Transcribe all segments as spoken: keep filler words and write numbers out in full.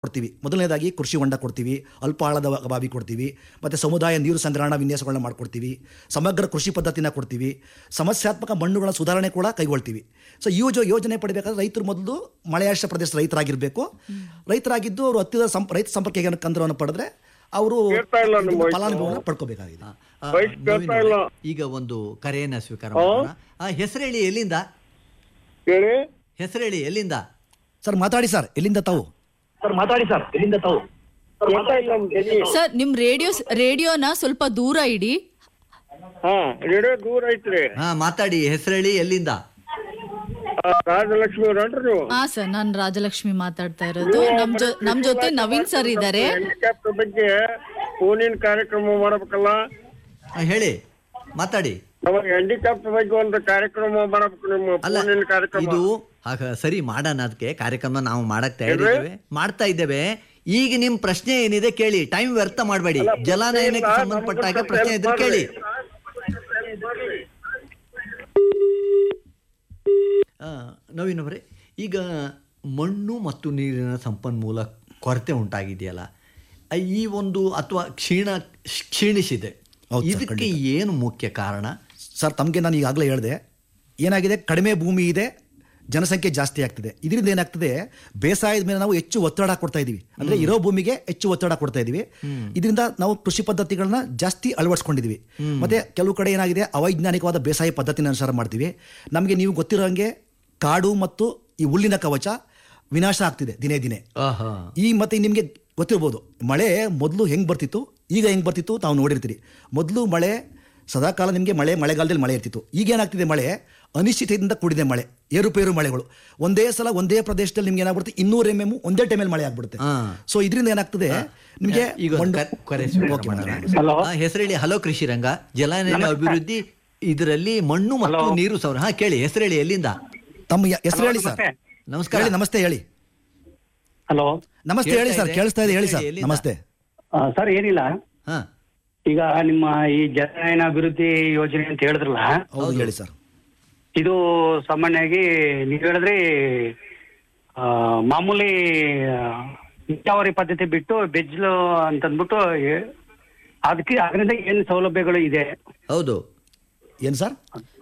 ಕೊಡ್ತೀವಿ. ಮೊದಲನೇದಾಗಿ ಕೃಷಿ ಹೊಂಡ ಕೊಡ್ತೀವಿ, ಅಲ್ಪ ಆಳದ ಬಾವಿ ಕೊಡ್ತೀವಿ, ಮತ್ತು ಸಮುದಾಯ ನೀರು ಸಂಗ್ರಹಣಾ ವಿನ್ಯಾಸಗಳನ್ನ ಮಾಡಿಕೊಡ್ತೀವಿ, ಸಮಗ್ರ ಕೃಷಿ ಪದ್ಧತಿನ ಕೊಡ್ತೀವಿ, ಸಮಸ್ಯಾತ್ಮಕ ಮಣ್ಣುಗಳ ಸುಧಾರಣೆ ಕೂಡ ಕೈಗೊಳ್ತೀವಿ. ಸೊ ಈ ಯೋ ಯೋಜನೆ ಪಡಿಬೇಕಾದ್ರೆ ರೈತರು ಮೊದಲು ಮಳೆಯಾಶ್ರಿತ ಪ್ರದೇಶದ ರೈತರಾಗಿರಬೇಕು. ರೈತರಾಗಿದ್ದು ಅವರು ಹತ್ತಿರ ಸಂಪ ರೈತ ಸಂಪರ್ಕ ಕೇಂದ್ರವನ್ನು ಪಡೆದ್ರೆ ಅವರು ಫಲಾನುಭವಿಗಳನ್ನ ಪಡ್ಕೋಬೇಕಾಗಿದೆ. ಈಗ ಒಂದು ಕರೆಯನ್ನ ಸ್ವೀಕಾರ ಮಾಡೋಣ. ಹೆಸರು ಹೇಳಿ, ಎಲ್ಲಿಂದ ಹೆಸರು ಹೇಳಿ, ಎಲ್ಲಿಂದ ಸರ್? ಮಾತಾಡಿ ಸರ್, ಎಲ್ಲಿಂದ ತಾವು? ಸರ್ ಮಾತಾಡಿ ಸರ್, ಎಲ್ಲಿಂದ ತಾವು? ಸರ್ ನಿಮ್ ರೇಡಿಯೋ ರೇಡಿಯೋನ ಸ್ವಲ್ಪ ದೂರ ಇಡಿ. ಹಾ, ರೇಡಿಯೋ ದೂರ ಐತ್ರಿ. ಹಾ, ಮಾತಾಡಿ. ಹೆಸರು ಹೇಳಿ, ಎಲ್ಲಿಂದ? ರಾಜಲಕ್ಷ್ಮಿ ಅವ್ರನ್ರಿ ನೀವು? ಹಾ ಸರ್, ನಾನು ರಾಜಲಕ್ಷ್ಮಿ ಮಾತಾಡ್ತಾ ಇರೋದು. ನಮ್ ಜೊ ನಮ್ ಜೊತೆ ನವೀನ್ ಸರ್ ಇದ್ದಾರೆ. ಹ್ಯಾಂಡಿಕ್ಯಾಪ್ ಬಗ್ಗೆ ಫೋನಿನ ಕಾರ್ಯಕ್ರಮ ಮಾಡಬೇಕಲ್ಲ. ಹೇಳಿ, ಮಾತಾಡಿ. ಅವಾಗ ಹ್ಯಾಂಡಿಕ್ಯಾಪ್ ಬಗ್ಗೆ ಒಂದು ಕಾರ್ಯಕ್ರಮ ಮಾಡಬೇಕು. ನಿಮ್ಮ ಫೋನಿನ ಕಾರ್ಯಕ್ರಮ ಇದು ಸರಿ ಮಾಡೋಣ. ಅದಕ್ಕೆ ಕಾರ್ಯಕ್ರಮ ನಾವು ಮಾಡಕ್ ತಯಾರಿದ್ದೇವೆ, ಮಾಡ್ತಾ ಇದ್ದೇವೆ. ಈಗ ನಿಮ್ ಪ್ರಶ್ನೆ ಏನಿದೆ ಕೇಳಿ, ಟೈಮ್ ವ್ಯರ್ಥ ಮಾಡಬೇಡಿ. ಜಲಾನಯನಕ್ಕೆ ಸಂಬಂಧಪಟ್ಟ ಹಾಗೆ ಪ್ರಶ್ನೆ ಇದ್ರೆ ಕೇಳಿ. ನವೀನ್ ಅವರೇ, ಈಗ ಮಣ್ಣು ಮತ್ತು ನೀರಿನ ಸಂಪನ್ಮೂಲ ಕೊರತೆ ಉಂಟಾಗಿದೆಯಲ್ಲ, ಈ ಒಂದು ಅಥವಾ ಕ್ಷೀಣ ಕ್ಷೀಣಿಸಿದೆ, ಇದಕ್ಕೆ ಏನು ಮುಖ್ಯ ಕಾರಣ? ಸರ್ ತಮಗೆ ನಾನು ಈಗಾಗಲೇ ಹೇಳಿದೆ, ಏನಾಗಿದೆ, ಕಡಿಮೆ ಭೂಮಿ ಇದೆ, ಜನಸಂಖ್ಯೆ ಜಾಸ್ತಿ ಆಗ್ತಿದೆ. ಇದರಿಂದ ಏನಾಗ್ತದೆ, ಬೇಸಾಯದ ಮೇಲೆ ನಾವು ಹೆಚ್ಚು ಒತ್ತಡ ಕೊಡ್ತಾ ಇದೀವಿ. ಅಂದ್ರೆ ಇರೋ ಭೂಮಿಗೆ ಹೆಚ್ಚು ಒತ್ತಡ ಕೊಡ್ತಾ ಇದೀವಿ. ಇದರಿಂದ ನಾವು ಕೃಷಿ ಪದ್ಧತಿಗಳನ್ನ ಜಾಸ್ತಿ ಅಳವಡಿಸ್ಕೊಂಡಿದೀವಿ. ಮತ್ತೆ ಕೆಲವು ಕಡೆ ಏನಾಗಿದೆ, ಅವೈಜ್ಞಾನಿಕವಾದ ಬೇಸಾಯ ಪದ್ಧತಿನ ಅನುಸಾರ ಮಾಡ್ತೀವಿ. ನಮಗೆ ನೀವು ಗೊತ್ತಿರೋ ಹಂಗೆ ಕಾಡು ಮತ್ತು ಈ ಹುಲ್ಲಿನ ಕವಚ ವಿನಾಶ ಆಗ್ತಿದೆ ದಿನೇ ದಿನೇ. ಈ ಮತ್ತೆ ನಿಮಗೆ ಗೊತ್ತಿರ್ಬೋದು, ಮಳೆ ಮೊದಲು ಹೆಂಗ್ ಬರ್ತಿತ್ತು, ಈಗ ಹೆಂಗ್ ಬರ್ತಿತ್ತು ತಾವು ನೋಡಿರ್ತೀರಿ. ಮೊದಲು ಮಳೆ ಸದಾಕಾಲ ನಿಮಗೆ ಮಳೆ ಮಳೆಗಾಲದಲ್ಲಿ ಮಳೆ ಇರ್ತಿತ್ತು. ಈಗ ಏನಾಗ್ತಿದೆ, ಮಳೆ ಅನಿಶ್ಚಿತದಿಂದ ಕೂಡಿದೆ. ಮಳೆ ಏರುಪೇರು ಮಳೆಗಳು ಒಂದೇ ಸಲ ಒಂದೇ ಪ್ರದೇಶದಲ್ಲಿ ನಿಮ್ಗೆ ಏನಾಗ್ಬಿಡುತ್ತೆ, ಇನ್ನೂರು ಎಂ ಎಂ ಒಂದೇ ಟೈಮಲ್ಲಿ ಮಳೆ ಆಗ್ಬಿಡುತ್ತೆ. ಸೊ ಇದರಿಂದ ಏನಾಗ್ತದೆ ನಿಮಗೆ. ಹೆಸರು ಹೇಳಿ. ಹಲೋ ಕೃಷಿ ರಂಗ, ಜಲಾನಯನ ಅಭಿವೃದ್ಧಿ ಇದರಲ್ಲಿ ಮಣ್ಣು ಮತ್ತು ನೀರು ಸೌರ. ಹಾ ಕೇಳಿ, ಹೆಸರು ಹೇಳಿ, ಎಲ್ಲಿಂದ? ತಮ್ಮ ಹೆಸರು ಹೇಳಿ ಸರ್. ನಮಸ್ಕಾರ. ನಮಸ್ತೆ ಹೇಳಿ. ಹಲೋ ನಮಸ್ತೆ ಹೇಳಿ ಸರ್, ಕೇಳಿಸ್ತಾ ಇದೆ ಹೇಳಿ ಸರ್. ನಮಸ್ತೆ ಸರ್. ಏನಿಲ್ಲ, ಈಗ ನಿಮ್ಮ ಈ ಜಲಾನಯನ ಅಭಿವೃದ್ಧಿ ಯೋಜನೆ ಅಂತ ಹೇಳಿದ್ರಲ್ಲ, ಹೌದು ಹೇಳಿ ಸರ್. ಇದು ಸಾಮಾನ್ಯವಾಗಿ ನೀವು ಹೇಳಿದ್ರಿ ಮಾಮೂಲಿ ನೀರಾವರಿ ಪದ್ಧತಿ ಬಿಟ್ಟು ಬೆಜ್ಲು ಅಂತಂದ್ಬಿಟ್ಟು ಅದಕ್ಕೆ ಅದರಿಂದ ಏನು ಸೌಲಭ್ಯಗಳು ಇದೆ? ಹೌದು. ಏನ್ ಸರ್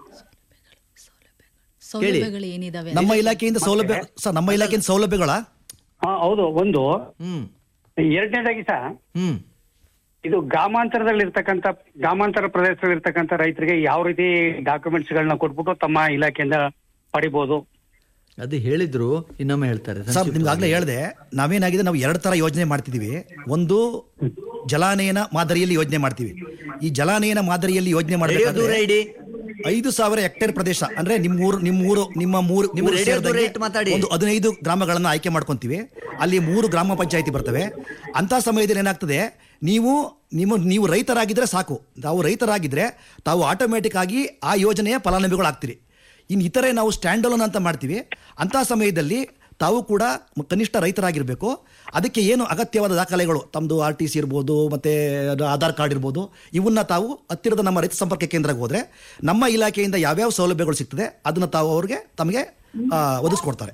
ಸೌಲಭ್ಯಗಳು ಏನಿದಾವೆ ನಮ್ಮ ಇಲಾಖೆಯಿಂದ? ಸೌಲಭ್ಯ ಸರ್, ನಮ್ಮ ಇಲಾಖೆಯಿಂದ ಸೌಲಭ್ಯಗಳ? ಹಾ ಹೌದು. ಒಂದು ಎರಡನೇದಾಗಿ ಸರ್, ಹ್ಮ್ ಇದು ಗ್ರಾಮಾಂತರದಲ್ಲಿ ಇರ್ತಕ್ಕಂಥ ಗ್ರಾಮಾಂತರ ಪ್ರದೇಶದಲ್ಲಿ ಇರ್ತಕ್ಕಂಥ ರೈತರಿಗೆ ಯಾವ ರೀತಿ ಡಾಕ್ಯುಮೆಂಟ್ಸ್ ಗಳನ್ನ ಕೊಟ್ಬಿಟ್ಟು ತಮ್ಮ ಇಲಾಖೆಯಿಂದ ಪಡಿಬಹುದು? ಅದು ಹೇಳಿದ್ರು, ಇನ್ನೊಮ್ಮೆ ಹೇಳ್ತಾರೆ ಸರ್. ನಿಮ್ಗೆ ಆಗ್ಲೇ ಹೇಳಿದೆ, ನಾವೇನಾಗಿದೆ, ನಾವು ಎರಡು ತರ ಯೋಜನೆ ಮಾಡ್ತಿದೀವಿ. ಒಂದು ಜಲಾನಯನ ಮಾದರಿಯಲ್ಲಿ ಯೋಜನೆ ಮಾಡ್ತೀವಿ. ಈ ಜಲಾನಯನ ಮಾದರಿಯಲ್ಲಿ ಯೋಜನೆ ಮಾಡಬೇಕಾದ್ರೆ ಐದು ಸಾವಿರ ಹೆಕ್ಟೇರ್ ಪ್ರದೇಶ ಅಂದ್ರೆ ನಿಮ್ಮೂರು ನಿಮ್ಮೂರು ನಿಮ್ಮ ಮೂರು ಒಂದು ಹದಿನೈದು ಗ್ರಾಮಗಳನ್ನ ಆಯ್ಕೆ ಮಾಡ್ಕೊಂತೀವಿ. ಅಲ್ಲಿ ಮೂರು ಗ್ರಾಮ ಪಂಚಾಯತಿ ಬರ್ತವೆ. ಅಂತ ಸಮಯದಲ್ಲಿ ಏನಾಗ್ತದೆ, ನೀವು ನಿಮ್ಮ ನೀವು ರೈತರಾಗಿದ್ರೆ ಸಾಕು, ತಾವು ರೈತರಾಗಿದ್ರೆ ತಾವು ಆಟೋಮೆಟಿಕ್ ಆಗಿ ಆ ಯೋಜನೆಯ ಫಲಾನುಭವಿಗಳಾಗ್ತೀರಿ. ಇನ್ನು ಇತರೆ ನಾವು ಸ್ಟ್ಯಾಂಡ್ ಅಲೋನ್ ಅಂತ ಮಾಡ್ತೀವಿ. ಅಂಥ ಸಮಯದಲ್ಲಿ ತಾವು ಕೂಡ ಕನಿಷ್ಠ ರೈತರಾಗಿರಬೇಕು. ಅದಕ್ಕೆ ಏನು ಅಗತ್ಯವಾದ ದಾಖಲೆಗಳು, ತಮ್ಮದು ಆರ್ ಟಿ ಸಿ ಇರ್ಬೋದು, ಮತ್ತು ಆಧಾರ್ ಕಾರ್ಡ್ ಇರ್ಬೋದು, ಇವನ್ನ ತಾವು ಹತ್ತಿರದ ನಮ್ಮ ರೈತ ಸಂಪರ್ಕ ಕೇಂದ್ರಕ್ಕೆ ಹೋದರೆ ನಮ್ಮ ಇಲಾಖೆಯಿಂದ ಯಾವ್ಯಾವ ಸೌಲಭ್ಯಗಳು ಸಿಗ್ತದೆ ಅದನ್ನು ತಾವು ಅವ್ರಿಗೆ ತಮಗೆ ಒದಗಿಸ್ಕೊಡ್ತಾರೆ.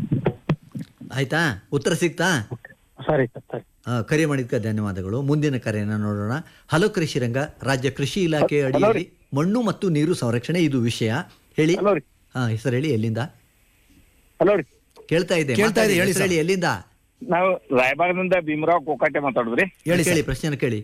ಆಯ್ತಾ? ಉತ್ತರ ಸಿಗ್ತಾ? ಸರಿ ಸರಿ. ಕರೆ ಮಾಡಿದ್ದಕ್ಕೆ ಧನ್ಯವಾದಗಳು. ಮುಂದಿನ ಕರೆಯನ್ನು ನೋಡೋಣ. ಹಲೋ ಕೃಷಿ ರಂಗ, ರಾಜ್ಯ ಕೃಷಿ ಇಲಾಖೆ ಅಡಿಯಲ್ಲಿ ಮಣ್ಣು ಮತ್ತು ನೀರು ಸಂರಕ್ಷಣೆ ಇದು ವಿಷಯ. ಹೇಳಿ. ಹಾ, ಹೆಸರು ಹೇಳಿ, ಎಲ್ಲಿಂದ? ಹಲೋ, ಕೇಳ್ತಾ ಇದೆ ಕೇಳ್ತಾ ಇದೆ ಹೇಳಿ. ಹೇಳಿ, ಎಲ್ಲಿಂದ? ನಾವು ರಾಯಬಾಗದಿಂದ ಭೀಮರಾವ್ ಕೋಕಾಟೆ ಮಾತಾಡಿದ್ರಿ. ಹೇಳಿ, ಪ್ರಶ್ನೆ ಕೇಳಿ.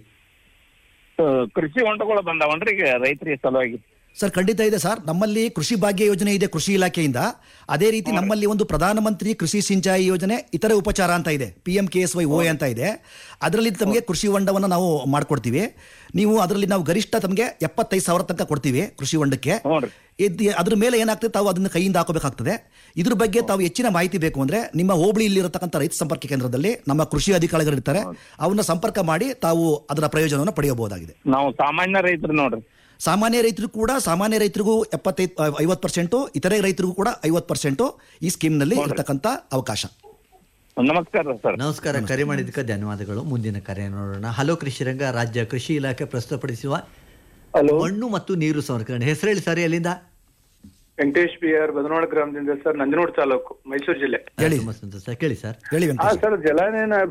ಕೃಷಿ ಹೊಂಡಗಳು ಬಂದಾವನ್ರಿ ಈಗ ರೈತರಿಗೆ ಸಲುವಾಗಿ? ಸರ್ ಖಂಡಿತ ಇದೆ ಸರ್. ನಮ್ಮಲ್ಲಿ ಕೃಷಿ ಭಾಗ್ಯ ಯೋಜನೆ ಇದೆ ಕೃಷಿ ಇಲಾಖೆಯಿಂದ. ಅದೇ ರೀತಿ ನಮ್ಮಲ್ಲಿ ಒಂದು ಪ್ರಧಾನಮಂತ್ರಿ ಕೃಷಿ ಸಿಂಚಾಯಿ ಯೋಜನೆ ಇತರೆ ಉಪಚಾರ ಅಂತ ಇದೆ, P M K S Y O ಅಂತ ಇದೆ. ಅದರಲ್ಲಿ ತಮಗೆ ಕೃಷಿ ಹೊಂಡವನ್ನು ನಾವು ಮಾಡ್ಕೊಡ್ತೀವಿ. ನೀವು ಅದರಲ್ಲಿ ನಾವು ಗರಿಷ್ಠ ತಮಗೆ ಎಪ್ಪತ್ತೈದು ಸಾವಿರ ತನಕ ಕೊಡ್ತೀವಿ ಕೃಷಿ ಹೊಂಡಕ್ಕೆ. ಅದ್ರ ಮೇಲೆ ಏನಾಗ್ತದೆ, ತಾವು ಅದನ್ನು ಕೈಯಿಂದ ಹಾಕೋಬೇಕಾಗ್ತದೆ. ಇದ್ರ ಬಗ್ಗೆ ತಾವು ಹೆಚ್ಚಿನ ಮಾಹಿತಿ ಬೇಕು ಅಂದ್ರೆ ನಿಮ್ಮ ಹೋಬಳಿಯಲ್ಲಿರತಕ್ಕಂಥ ರೈತ ಸಂಪರ್ಕ ಕೇಂದ್ರದಲ್ಲಿ ನಮ್ಮ ಕೃಷಿ ಅಧಿಕಾರಿಗಳು ಇರ್ತಾರೆ, ಅವನ್ನ ಸಂಪರ್ಕ ಮಾಡಿ ತಾವು ಅದರ ಪ್ರಯೋಜನವನ್ನು ಪಡೆಯಬಹುದಾಗಿದೆ. ನಾವು ಸಾಮಾನ್ಯ ರೈತರು ನೋಡ್ರಿ, ಸಾಮಾನ್ಯ ರೈತರು ಕೂಡ ಸಾಮಾನ್ಯ ರೈತರಿಗೂ ಎಪ್ಪತ್ತೈದು ಐವತ್ತು ಪರ್ಸೆಂಟು, ಇತರೆ ರೈತರಿಗೂ ಕೂಡ ಐವತ್ತು ಪರ್ಸೆಂಟು ಈ ಸ್ಕೀಮ್ನಲ್ಲಿ ಇರತಕ್ಕಂಥ ಅವಕಾಶ. ನಮಸ್ಕಾರ ಸರ್. ನಮಸ್ಕಾರ. ಕರೆ ಮಾಡಿದ್ದಕ್ಕೆ ಧನ್ಯವಾದಗಳು. ಮುಂದಿನ ಕರೆ ನೋಡೋಣ. ಹಲೋ ಕೃಷಿ ರಂಗ, ರಾಜ್ಯ ಕೃಷಿ ಇಲಾಖೆ ಪ್ರಸ್ತುತಪಡಿಸುವ ಮಣ್ಣು ಮತ್ತು ನೀರು ಸಂರಕ್ಷಣೆ. ಹೆಸರು ಹೇಳಿ ಸರ್, ಎಲ್ಲಿಂದ? ವೆಂಕಟೇಶ್ ಬಿ ಆರ್ ಬದನೋಳ ಗ್ರಾಮದಿಂದ ಸರ್, ನಂಜನಗೂಡು ತಾಲೂಕು, ಮೈಸೂರು ಜಿಲ್ಲೆ. ಹೇಳಿ ಕೇಳಿ ಸರ್. ಸರ್, ಜಲಾನಯನ